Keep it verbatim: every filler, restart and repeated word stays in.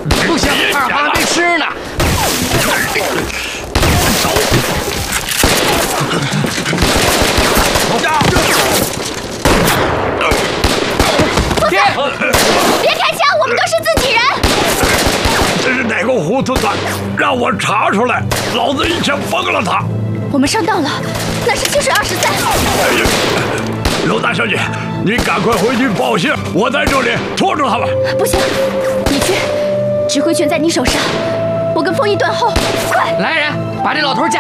不行，二哈还没吃呢。 走！ 别别开枪，我们都是自己人。 这是哪个糊涂的？让我查出来，老子一枪崩了他。 我们上当了，那是清水二十三。 刘大小姐，你赶快回去报信，我在这里拖住他们。 不行，你去，指挥权在你手上。我跟风一断后，快！ 来人，把这老头架